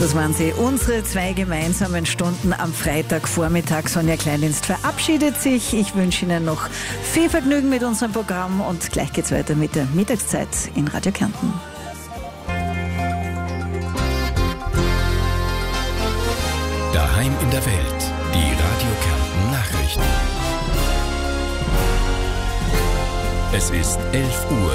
Das waren sie, unsere 2 gemeinsamen Stunden am Freitagvormittag. Sonja Kleindienst verabschiedet sich. Ich wünsche Ihnen noch viel Vergnügen mit unserem Programm und gleich geht's weiter mit der Mittagszeit in Radio Kärnten. Daheim in der Welt, die Radio Kärnten Nachrichten. Es ist 11 Uhr.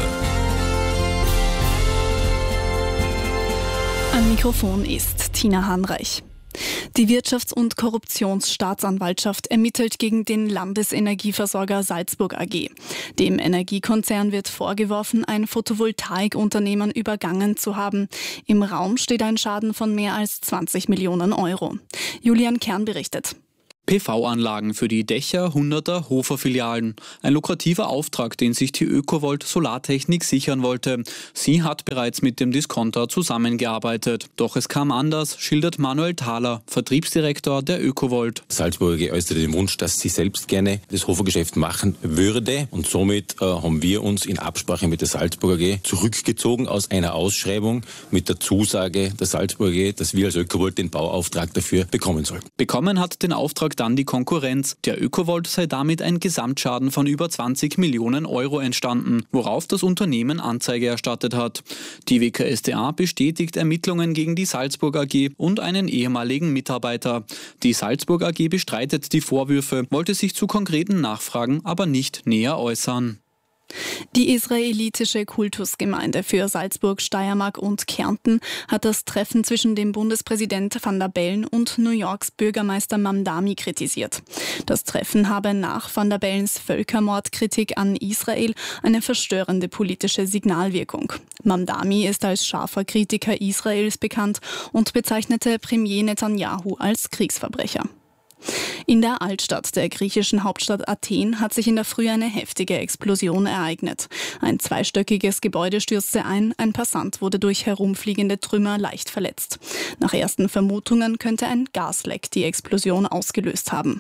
Am Mikrofon ist Tina Hanreich. Die Wirtschafts- und Korruptionsstaatsanwaltschaft ermittelt gegen den Landesenergieversorger Salzburg AG. Dem Energiekonzern wird vorgeworfen, ein Photovoltaikunternehmen übergangen zu haben. Im Raum steht ein Schaden von mehr als 20 Millionen Euro. Julian Kern berichtet. PV-Anlagen für die Dächer 100er Hofer-Filialen. Ein lukrativer Auftrag, den sich die Ökovolt Solartechnik sichern wollte. Sie hat bereits mit dem Discounter zusammengearbeitet. Doch es kam anders, schildert Manuel Thaler, Vertriebsdirektor der Ökovolt. Salzburg äußerte den Wunsch, dass sie selbst gerne das Hofergeschäft machen würde. Und somit haben wir uns in Absprache mit der Salzburg AG zurückgezogen aus einer Ausschreibung mit der Zusage der Salzburg AG, dass wir als Ökovolt den Bauauftrag dafür bekommen sollen. Bekommen hat den Auftrag dann die Konkurrenz. Der Ökovolt sei damit ein Gesamtschaden von über 20 Millionen Euro entstanden, worauf das Unternehmen Anzeige erstattet hat. Die WKStA bestätigt Ermittlungen gegen die Salzburg AG und einen ehemaligen Mitarbeiter. Die Salzburg AG bestreitet die Vorwürfe, wollte sich zu konkreten Nachfragen aber nicht näher äußern. Die israelitische Kultusgemeinde für Salzburg, Steiermark und Kärnten hat das Treffen zwischen dem Bundespräsident Van der Bellen und New Yorks Bürgermeister Mamdani kritisiert. Das Treffen habe nach Van der Bellens Völkermordkritik an Israel eine verstörende politische Signalwirkung. Mamdani ist als scharfer Kritiker Israels bekannt und bezeichnete Premier Netanyahu als Kriegsverbrecher. In der Altstadt der griechischen Hauptstadt Athen hat sich in der Früh eine heftige Explosion ereignet. Ein zweistöckiges Gebäude stürzte ein Passant wurde durch herumfliegende Trümmer leicht verletzt. Nach ersten Vermutungen könnte ein Gasleck die Explosion ausgelöst haben.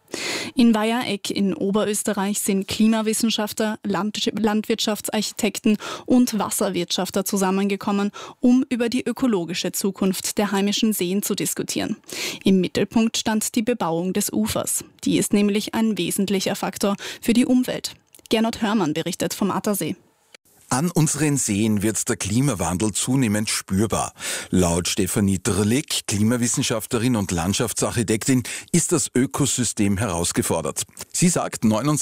In Weihereck in Oberösterreich sind Klimawissenschaftler, Landwirtschaftsarchitekten und Wasserwirtschafter zusammengekommen, um über die ökologische Zukunft der heimischen Seen zu diskutieren. Im Mittelpunkt stand die Bebauung des Ufers. Die ist nämlich ein wesentlicher Faktor für die Umwelt. Gernot Hörmann berichtet vom Attersee. An unseren Seen wird der Klimawandel zunehmend spürbar. Laut Stefanie Drlik, Klimawissenschaftlerin und Landschaftsarchitektin, ist das Ökosystem herausgefordert. Sie sagt,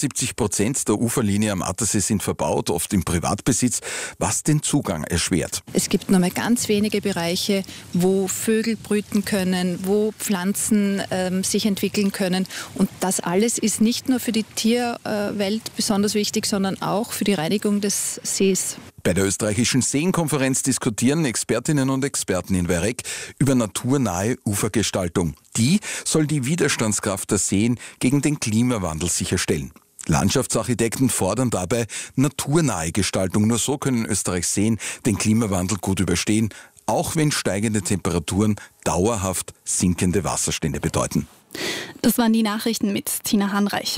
79% der Uferlinie am Attersee sind verbaut, oft im Privatbesitz, was den Zugang erschwert. Es gibt nur mehr ganz wenige Bereiche, wo Vögel brüten können, wo Pflanzen sich entwickeln können. Und das alles ist nicht nur für die Tierwelt besonders wichtig, sondern auch für die Reinigung des Sees. Bei der österreichischen Seenkonferenz diskutieren Expertinnen und Experten in Weihereck über naturnahe Ufergestaltung. Die soll die Widerstandskraft der Seen gegen den Klimawandel sicherstellen. Landschaftsarchitekten fordern dabei naturnahe Gestaltung. Nur so können Österreichs Seen den Klimawandel gut überstehen, auch wenn steigende Temperaturen dauerhaft sinkende Wasserstände bedeuten. Das waren die Nachrichten mit Tina Hanreich.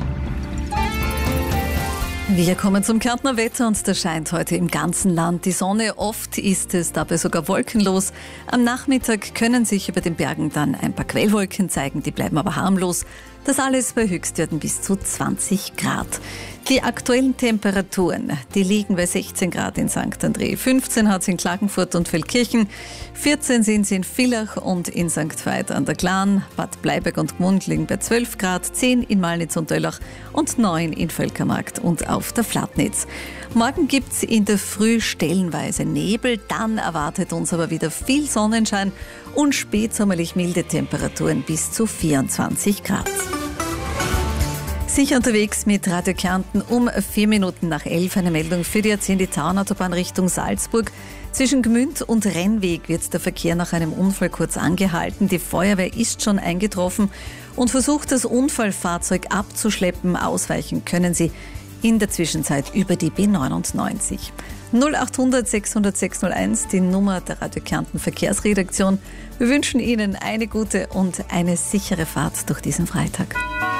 Wir kommen zum Kärntner Wetter und das scheint heute im ganzen Land die Sonne. Oft ist es dabei sogar wolkenlos. Am Nachmittag können sich über den Bergen dann ein paar Quellwolken zeigen, die bleiben aber harmlos. Das alles bei Höchstwerten bis zu 20 Grad. Die aktuellen Temperaturen, die liegen bei 16 Grad in St. André, 15 hat es in Klagenfurt und Feldkirchen, 14 sind es in Villach und in St. Veit an der Glan, Bad Bleiberg und Gmund liegen bei 12 Grad, 10 in Malnitz und Döllach und 9 in Völkermarkt und auf der Flatnitz. Morgen gibt es in der Früh stellenweise Nebel, dann erwartet uns aber wieder viel Sonnenschein und spätsommerlich milde Temperaturen bis zu 24 Grad. Sicher unterwegs mit Radio Kärnten um 4 Minuten nach 11. Eine Meldung für die A10 Richtung Salzburg. Zwischen Gmünd und Rennweg wird der Verkehr nach einem Unfall kurz angehalten. Die Feuerwehr ist schon eingetroffen und versucht, das Unfallfahrzeug abzuschleppen. Ausweichen können sie in der Zwischenzeit über die B99. 0800 600 601, die Nummer der Radio Kärnten Verkehrsredaktion. Wir wünschen Ihnen eine gute und eine sichere Fahrt durch diesen Freitag.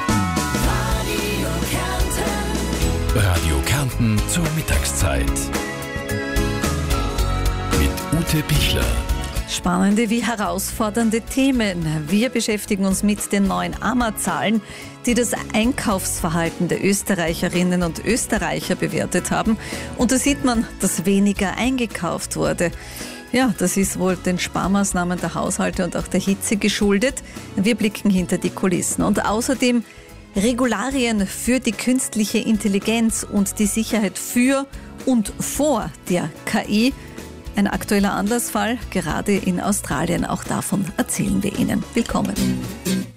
Radio Kärnten zur Mittagszeit. Mit Ute Pichler. Spannende wie herausfordernde Themen. Wir beschäftigen uns mit den neuen AMA-Zahlen, die das Einkaufsverhalten der Österreicherinnen und Österreicher bewertet haben. Und da sieht man, dass weniger eingekauft wurde. Ja, das ist wohl den Sparmaßnahmen der Haushalte und auch der Hitze geschuldet. Wir blicken hinter die Kulissen. Und außerdem Regularien für die künstliche Intelligenz und die Sicherheit für und vor der KI. Ein aktueller Anlassfall, gerade in Australien. Auch davon erzählen wir Ihnen. Willkommen.